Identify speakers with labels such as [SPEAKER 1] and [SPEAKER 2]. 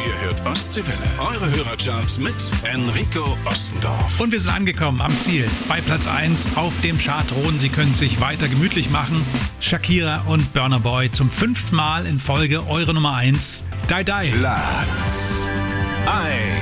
[SPEAKER 1] Ihr hört Ostseewelle. Eure Hörercharts mit Enrico Ostendorf.
[SPEAKER 2] Und wir sind angekommen am Ziel. Bei Platz 1 auf dem Chartthron. Sie können sich weiter gemütlich machen. Shakira und Burna Boy zum 5. Mal in Folge eure Nummer 1. Die Die.
[SPEAKER 1] Platz 1.